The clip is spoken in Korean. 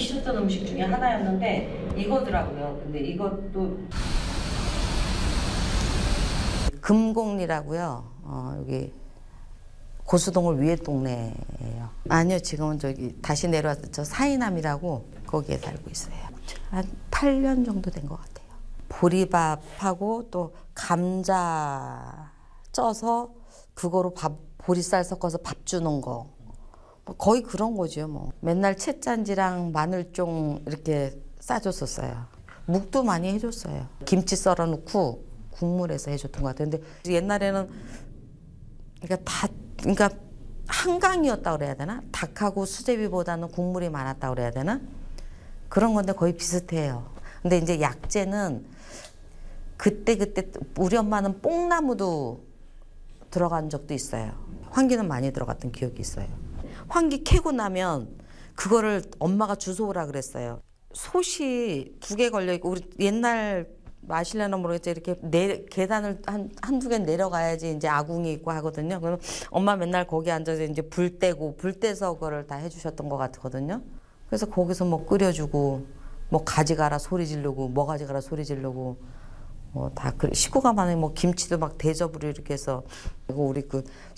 싫었던 음식 중에 하나였는데 이거더라고요. 근데 이것도 금곡리라고요. 여기 고수동을 위에 동네예요. 아니요, 지금은 저기 다시 내려와서 저 사이남이라고 거기에 살고 있어요. 한 8년 정도 된 것 같아요. 보리밥하고 또 감자 쪄서 그거로 보리쌀 섞어서 밥 주는 거. 뭐 거의 그런 거죠, 뭐. 맨날 채짠지랑 마늘종 이렇게 싸줬었어요. 묵도 많이 해줬어요. 김치 썰어 놓고 국물에서 해줬던 것 같아요. 근데 옛날에는 그러니까 한강이었다 그래야 되나? 닭하고 수제비보다는 국물이 많았다 그래야 되나? 그런 건데 거의 비슷해요. 근데 이제 약재는 그때 우리 엄마는 뽕나무도 들어간 적도 있어요. 환기는 많이 들어갔던 기억이 있어요. 환기 캐고 나면 그거를 엄마가 주워오라 그랬어요. 솥이 2개 걸려 있고 우리 옛날 마실려나 모르겠지 이렇게 계단을 한두 개 내려가야지 이제 아궁이 있고 하거든요. 그럼 엄마 맨날 거기 앉아서 이제 불 떼고 불 떼서 그거를 다 해주셨던 것 같거든요. 그래서 거기서 뭐 끓여주고 뭐 가져가라 소리 지르고 뭐 가져가라 소리 지르고 뭐 다 그래. 식구가 많으면 뭐 김치도 막 대접으로 이렇게 해서 우리 그